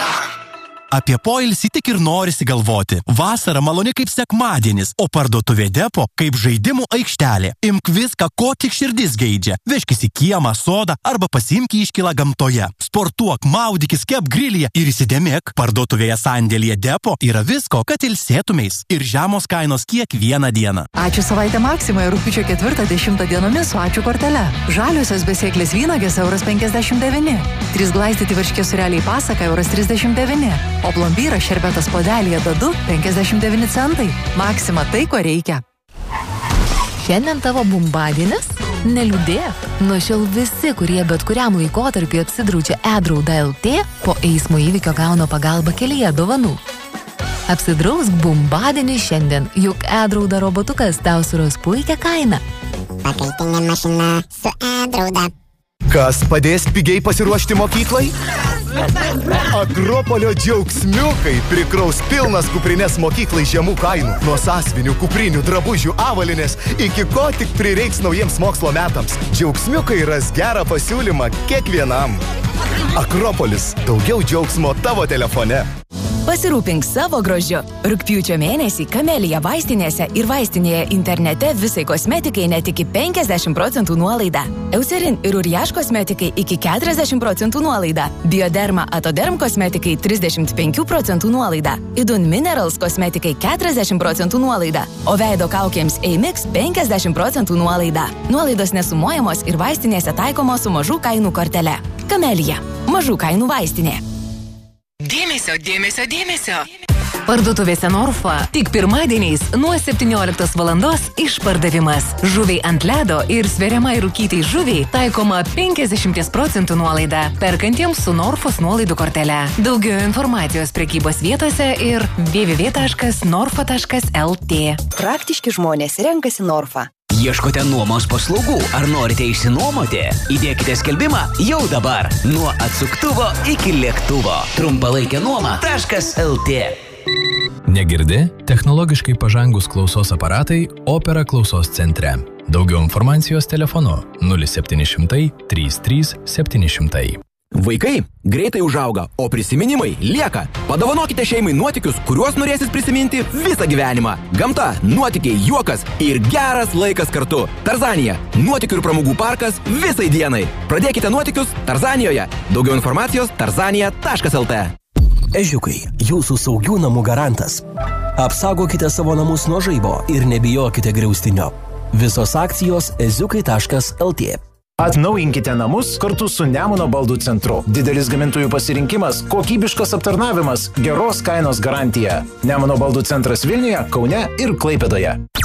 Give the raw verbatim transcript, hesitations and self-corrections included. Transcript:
Apie poilsį tik ir norisi galvoti. Vasara maloni kaip sekmadienis, o parduotuvė Depo kaip žaidimų aikštelė. Imk viską, ko tik širdis geidžia. Vežkis į kiemą, sodą arba pasiimk iškylą gamtoje. Sportuok, maudykis, kep grilyje ir įsidėmėk. Parduotuvėje sandėlyje Depo yra visko, kad ilsėtumeis. Ir žemos kainos kiekvieną dieną. Ačiū savaitę Maksimoje rugpjūčio ketvirtą dešimtą dienomis su ačiū kortele. Žaliosios besėklės vynagės euras penkiasdešimt devyni. Trys glaistyti varškės sūreliai pasaka euras trisdešimt devyni. O plombyras šerbetas podelyje dadu penkiasdešimt devyni centai. Maksima tai, ko reikia. Šiandien tavo bumbadienis? Neliūdėk. Nuo šiol visi, kurie bet kuriam laikotarpiu apsidraudžia e-drauda L T, po eismo įvykio gauna pagalbą kelyje dovanų. Apsidrausk bumbadienį šiandien, juk e-drauda robotukas tau suras puikią kainą. Pakaitinė mašina su e-drauda. Kas padės pigiai pasiruošti mokyklai? Akropolio džiaugsmiukai prikraus pilnas kuprinės mokyklai žemų kainų. Nuo sąsvinių, kuprinių, drabužių, avalinės, iki ko tik prireiks naujiems mokslo metams. Džiaugsmiukai ras gerą pasiūlymą kiekvienam. Akropolis. Daugiau džiaugsmo tavo telefone. Pasirūpink savo grožiu. Rugpjūčio mėnesį Kamelija vaistinėse ir vaistinėje internete visai kosmetikai net iki penkiasdešimt procentų nuolaida. Eucerin ir Uriaš kosmetikai iki keturiasdešimt procentų nuolaida. Bioderma Atoderm kosmetikai trisdešimt penkių procentų nuolaida. Idun Minerals kosmetikai keturiasdešimt procentų nuolaida. O veido kaukėms Eimix penkiasdešimt procentų nuolaida. Nuolaidos nesumuojamos ir vaistinėse taikomos su mažų kainų kortele. Kamelija. Mažų kainų vaistinė. Dėmesio, dėmesio, dėmesio. Parduotuvėse Norfa tik pirmadieniais nuo septynioliktos valandos išpardavimas. Žuviai ant ledo ir sveriamai rūkytai žuviai taikoma penkiasdešimt procentų nuolaida perkantiems su Norfos nuolaidų kortele. Daugiau informacijos prekybos vietose ir w w w taškas norfa taškas l t. Praktiški žmonės renkasi Norfa. Ieškote nuomos paslaugų ar norite išsinuomoti? Įdėkite skelbimą jau dabar. Nuo atsuktuvo iki lėktuvo. Trumpalaikė nuoma taškas l t. Negirdi? Technologiškai pažangus klausos aparatai Opera klausos centre. Daugiau informacijos telefonu nulis septyni šimtai trys trys septyni šimtai. Vaikai greitai užauga, o prisiminimai lieka. Padovanokite šeimai nuotykius, kuriuos norėsit prisiminti visą gyvenimą. Gamta, nuotykiai, juokas ir geras laikas kartu. Tarzanija – nuotykių ir pramogų parkas visai dienai. Pradėkite nuotykius Tarzanijoje. Daugiau informacijos tarzanija taškas l t. Ežiukai, jūsų saugių namų garantas. Apsaugokite savo namus nuo žaibo ir nebijokite griaustinio. Visos akcijos eziukai taškas l t. Atnaujinkite namus kartu su Nemuno baldų centru. Didelis gamintojų pasirinkimas, kokybiškas aptarnavimas, geros kainos garantija. Nemuno baldų centras Vilniuje, Kaune ir Klaipėdoje.